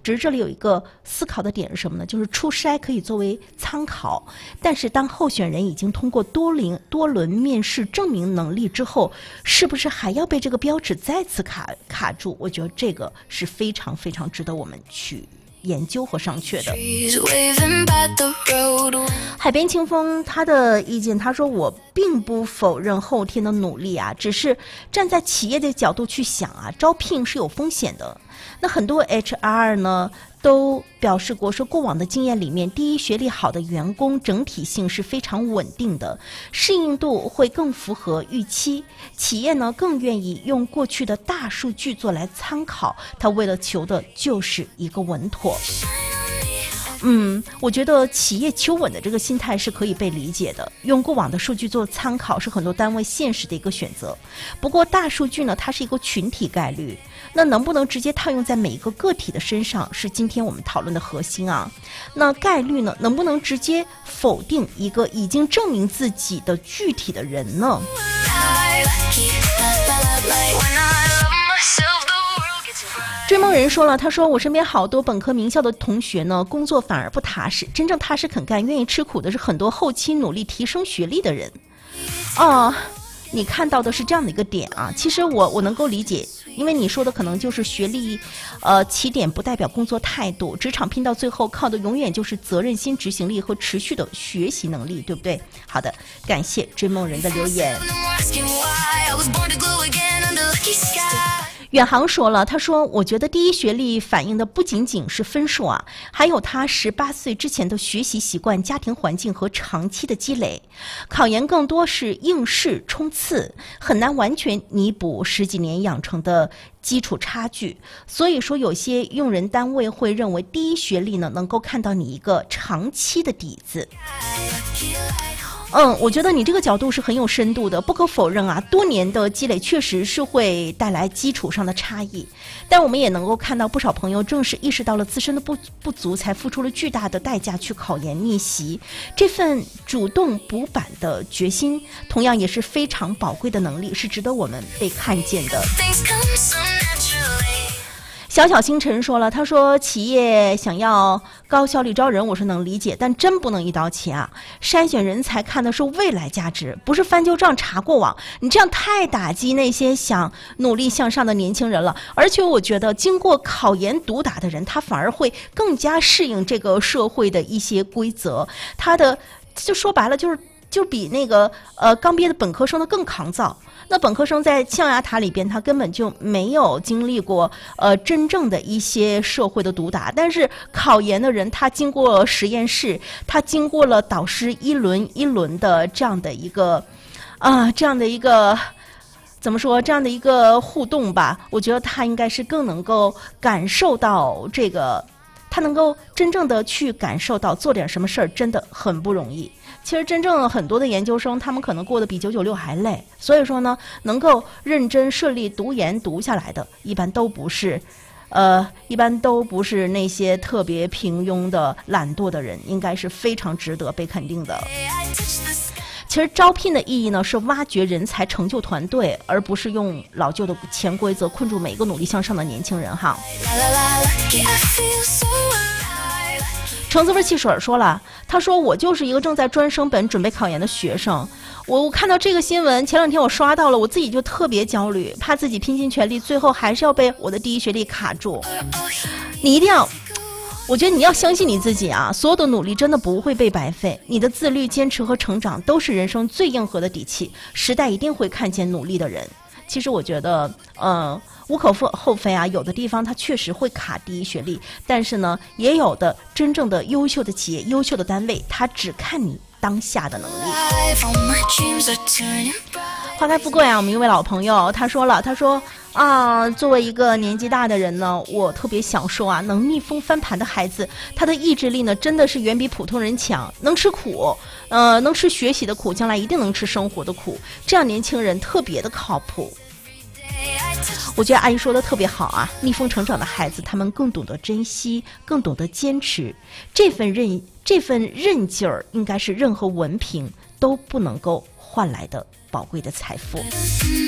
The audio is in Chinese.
只是这里有一个思考的点是什么呢？就是初筛可以作为参考，但是当候选人已经通过多轮面试证明能力之后，是不是还要被这个标尺再次卡住？我觉得这个是非常非常值得我们去研究和商榷的。海边清风他的意见，他说我并不否认后天的努力啊，只是站在企业的角度去想啊，招聘是有风险的。那很多 HR 呢都表示过，说过往的经验里面，第一学历好的员工整体性是非常稳定的，适应度会更符合预期，企业呢更愿意用过去的大数据做来参考，他为了求的就是一个稳妥。我觉得企业求稳的这个心态是可以被理解的，用过往的数据做参考是很多单位现实的一个选择。不过大数据呢，它是一个群体概率，那能不能直接套用在每一个个体的身上，是今天我们讨论的核心啊。那概率呢，能不能直接否定一个已经证明自己的具体的人呢？追梦人说了，他说我身边好多本科名校的同学呢，工作反而不踏实，真正踏实肯干愿意吃苦的是很多后期努力提升学历的人。你看到的是这样的一个点啊，其实我能够理解，因为你说的可能就是学历起点不代表工作态度，职场拼到最后靠的永远就是责任心、执行力和持续的学习能力，对不对？好的，感谢追梦人的留言。远航说了，他说我觉得第一学历反映的不仅仅是分数啊，还有他18岁之前的学习习惯、家庭环境和长期的积累。考研更多是应试冲刺，很难完全弥补10几年养成的基础差距。所以说有些用人单位会认为第一学历呢能够看到你一个长期的底子。我觉得你这个角度是很有深度的，不可否认啊，多年的积累确实是会带来基础上的差异，但我们也能够看到不少朋友正是意识到了自身的不足，才付出了巨大的代价去考研逆袭，这份主动补板的决心同样也是非常宝贵的能力，是值得我们被看见的。小星辰说了，他说企业想要高效率招人我是能理解，但真不能一刀切啊，筛选人才看的是未来价值，不是翻旧账查过往，你这样太打击那些想努力向上的年轻人了。而且我觉得经过考研毒打的人，他反而会更加适应这个社会的一些规则，他的就说白了就比那个刚毕业的本科生的更抗造。那本科生在象牙塔里边，他根本就没有经历过真正的一些社会的毒打，但是考研的人，他经过实验室，他经过了导师一轮一轮的这样的一个怎么说，这样的一个互动吧，我觉得他应该是更能够感受到这个，他能够真正的去感受到做点什么事儿真的很不容易。其实真正很多的研究生，他们可能过得比996还累，所以说呢，能够认真顺利读研读下来的，一般都不是那些特别平庸的懒惰的人，应该是非常值得被肯定的。其实招聘的意义呢，是挖掘人才、成就团队，而不是用老旧的潜规则困住每个努力向上的年轻人哈。橙子味汽水说了，他说我就是一个正在专升本准备考研的学生，我看到这个新闻，前2天我刷到了，我自己就特别焦虑，怕自己拼尽全力，最后还是要被我的第一学历卡住。你一定要，我觉得你要相信你自己啊，所有的努力真的不会被白费，你的自律、坚持和成长都是人生最硬核的底气，时代一定会看见努力的人。其实我觉得无可厚非啊，有的地方它确实会卡第一学历，但是呢，也有的真正的优秀的企业、优秀的单位，它只看你当下的能力。花开富贵啊，我们一位老朋友他说了，他说作为一个年纪大的人呢，我特别享受啊，能逆风翻盘的孩子，他的意志力呢真的是远比普通人强，能吃苦，能吃学习的苦，将来一定能吃生活的苦，这样年轻人特别的靠谱。我觉得阿姨说的特别好啊，逆风成长的孩子，他们更懂得珍惜，更懂得坚持，这份韧劲儿，应该是任何文凭都不能够换来的宝贵的财富。